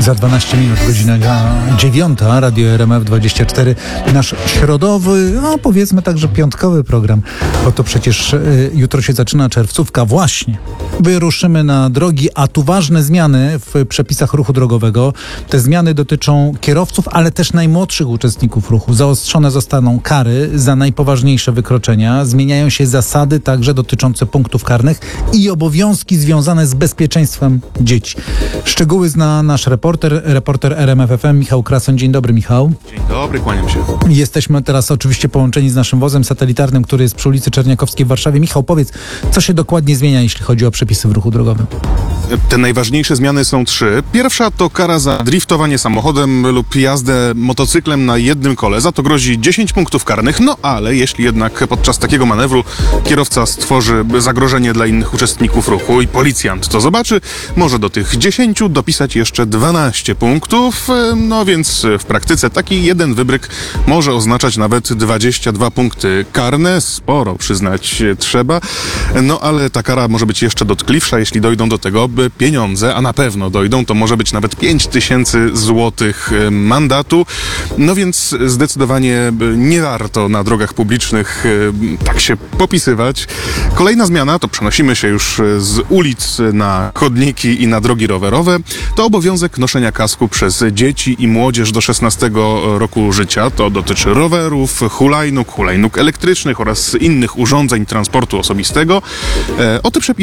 Za 12 minut, godzina 9, Radio RMF24, nasz środowy, no powiedzmy także piątkowy program, bo to przecież jutro się zaczyna czerwcówka. Właśnie wyruszymy na drogi, a tu ważne zmiany w przepisach ruchu drogowego. Te zmiany dotyczą kierowców, ale też najmłodszych uczestników ruchu. Zaostrzone zostaną kary za najpoważniejsze wykroczenia. Zmieniają się zasady także dotyczące punktów karnych i obowiązki związane z bezpieczeństwem dzieci. Szczegóły zna nasz reporter RMF FM Michał Krasoń. Dzień dobry, Michał. Dzień dobry, kłaniam się. Jesteśmy teraz oczywiście połączeni z naszym wozem satelitarnym, który jest przy ulicy Czerniakowskiej w Warszawie. Michał, powiedz, co się dokładnie zmienia, jeśli chodzi o przepisy w ruchu drogowym? Te najważniejsze zmiany są 3. Pierwsza to kara za driftowanie samochodem lub jazdę motocyklem na jednym kole. Za to grozi 10 punktów karnych, no ale jeśli jednak podczas takiego manewru kierowca stworzy zagrożenie dla innych uczestników ruchu i policjant to zobaczy, może do tych 10 dopisać jeszcze 12 punktów, no więc w praktyce taki jeden wybryk może oznaczać nawet 22 punkty karne. Sporo, przyznać trzeba, no ale ta kara może być jeszcze dotkliwsza, jeśli dojdą do tego pieniądze, a na pewno dojdą, to może być nawet 5000 złotych mandatu. No więc zdecydowanie nie warto na drogach publicznych tak się popisywać. Kolejna zmiana, to przenosimy się już z ulic na chodniki i na drogi rowerowe, to obowiązek noszenia kasku przez dzieci i młodzież do 16 roku życia. To dotyczy rowerów, hulajnóg elektrycznych oraz innych urządzeń transportu osobistego. O te przepisy